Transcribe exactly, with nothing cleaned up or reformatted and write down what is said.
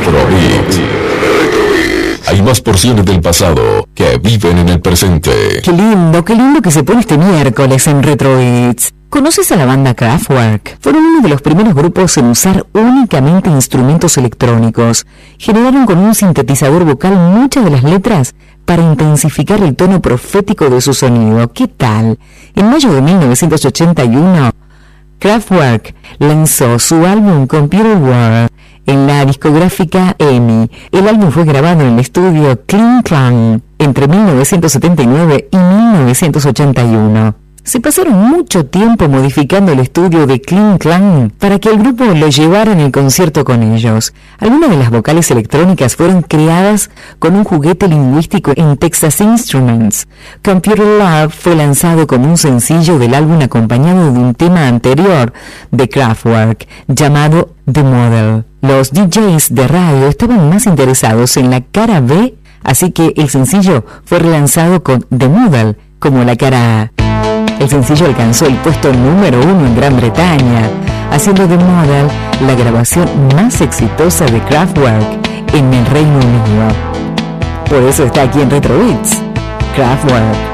Retrobit. Hay más porciones del pasado que viven en el presente. Qué lindo, qué lindo que se pone este miércoles en Retrobits. ¿Conoces a la banda Kraftwerk? Fueron uno de los primeros grupos en usar únicamente instrumentos electrónicos. Generaron con un sintetizador vocal muchas de las letras para intensificar el tono profético de su sonido. ¿Qué tal? En mayo de mil novecientos ochenta y uno, Kraftwerk lanzó su álbum Computer World en la discográfica E M I. El álbum fue grabado en el estudio Kling Klang entre mil novecientos setenta y nueve y mil novecientos ochenta y uno. Se pasaron mucho tiempo modificando el estudio de Kling Klang para que el grupo lo llevara en el concierto con ellos. Algunas de las vocales electrónicas fueron creadas con un juguete lingüístico en Texas Instruments. Computer Love fue lanzado como un sencillo del álbum acompañado de un tema anterior de Kraftwerk llamado The Model. Los D Js de radio estaban más interesados en la cara B, así que el sencillo fue relanzado con The Model como la cara A. El sencillo alcanzó el puesto número uno en Gran Bretaña, haciendo The Model la grabación más exitosa de Kraftwerk en el Reino Unido. Por eso está aquí en Retrobits, Kraftwerk.